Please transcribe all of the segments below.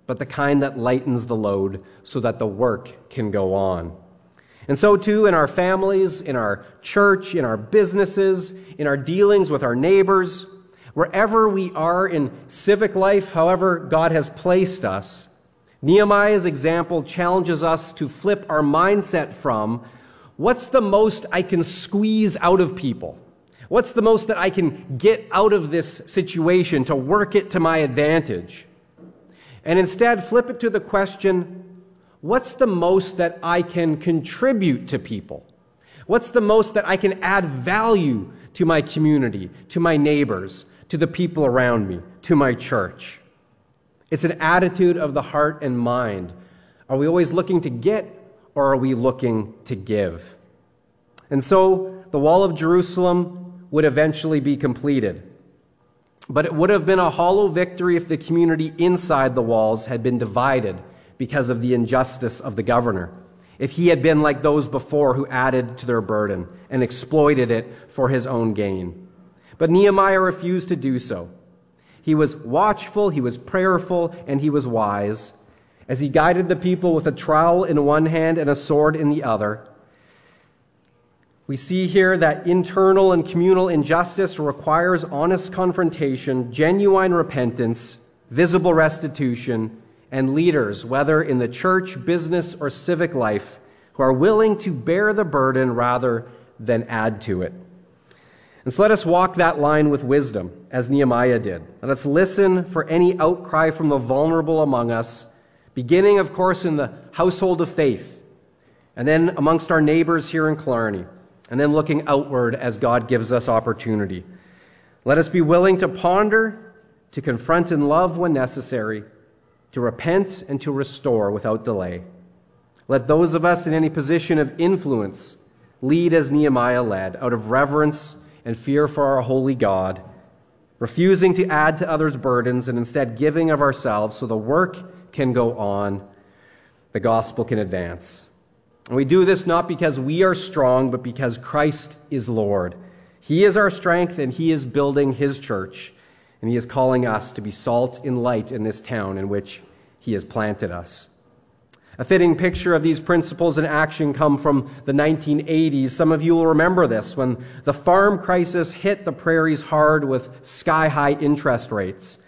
but the kind that lightens the load so that the work can go on. And so too in our families, in our church, in our businesses, in our dealings with our neighbors, wherever we are in civic life, however God has placed us, Nehemiah's example challenges us to flip our mindset from, what's the most I can squeeze out of people? What's the most that I can get out of this situation to work it to my advantage? And instead flip it to the question, what's the most that I can contribute to people? What's the most that I can add value to my community, to my neighbors, to the people around me, to my church? It's an attitude of the heart and mind. Are we always looking to get, or are we looking to give? And so the wall of Jerusalem would eventually be completed. But it would have been a hollow victory if the community inside the walls had been divided because of the injustice of the governor, if he had been like those before who added to their burden and exploited it for his own gain. But Nehemiah refused to do so. He was watchful, he was prayerful, and he was wise. As he guided the people with a trowel in one hand and a sword in the other, we see here that internal and communal injustice requires honest confrontation, genuine repentance, visible restitution, and leaders, whether in the church, business, or civic life, who are willing to bear the burden rather than add to it. And so let us walk that line with wisdom, as Nehemiah did. Let us listen for any outcry from the vulnerable among us, beginning, of course, in the household of faith, and then amongst our neighbors here in Killarney, and then looking outward as God gives us opportunity. Let us be willing to ponder, to confront in love when necessary, to repent and to restore without delay. Let those of us in any position of influence lead as Nehemiah led, out of reverence and fear for our holy God, refusing to add to others' burdens and instead giving of ourselves so the work can go on, the gospel can advance. And we do this not because we are strong, but because Christ is Lord. He is our strength, and he is building his church, and he is calling us to be salt and light in this town in which he has planted us. A fitting picture of these principles in action come from the 1980s. Some of you will remember this, when the farm crisis hit the prairies hard with sky-high interest rates.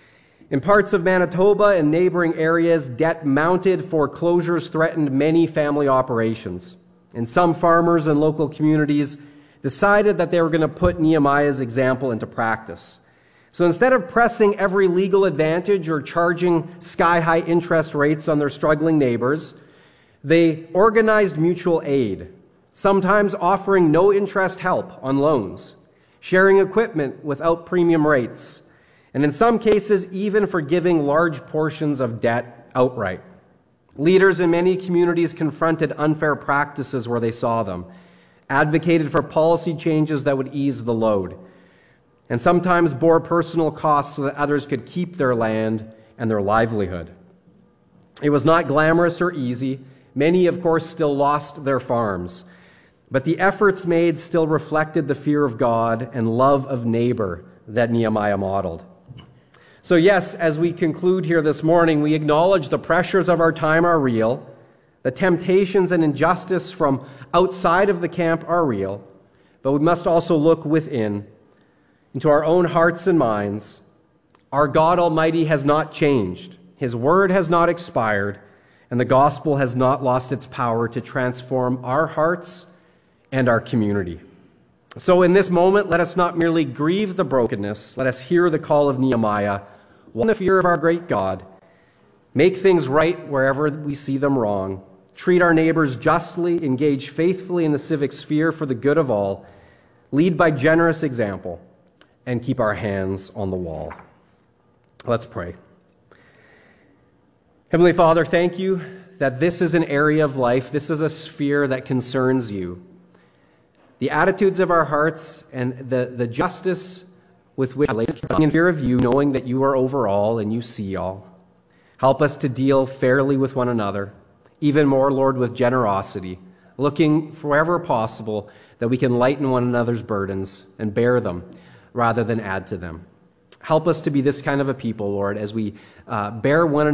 In parts of Manitoba and neighboring areas, debt-mounted foreclosures threatened many family operations. And some farmers and local communities decided that they were going to put Nehemiah's example into practice. So instead of pressing every legal advantage or charging sky-high interest rates on their struggling neighbors, they organized mutual aid, sometimes offering no-interest help on loans, sharing equipment without premium rates, and in some cases even forgiving large portions of debt outright. Leaders in many communities confronted unfair practices where they saw them, advocated for policy changes that would ease the load, and sometimes bore personal costs so that others could keep their land and their livelihood. It was not glamorous or easy. Many, of course, still lost their farms, but the efforts made still reflected the fear of God and love of neighbor that Nehemiah modeled. So yes, as we conclude here this morning, we acknowledge the pressures of our time are real, the temptations and injustice from outside of the camp are real, but we must also look within, into our own hearts and minds. Our God Almighty has not changed. His word has not expired, and the gospel has not lost its power to transform our hearts and our community. So in this moment, let us not merely grieve the brokenness. Let us hear the call of Nehemiah, walk in the fear of our great God, make things right wherever we see them wrong, treat our neighbors justly, engage faithfully in the civic sphere for the good of all, lead by generous example, and keep our hands on the wall. Let's pray. Heavenly Father, thank you that this is an area of life, this is a sphere that concerns you. The attitudes of our hearts and the justice with which we live in fear of you, knowing that you are over all and you see all. Help us to deal fairly with one another, even more, Lord, with generosity, looking wherever possible that we can lighten one another's burdens and bear them rather than add to them. Help us to be this kind of a people, Lord, as we bear one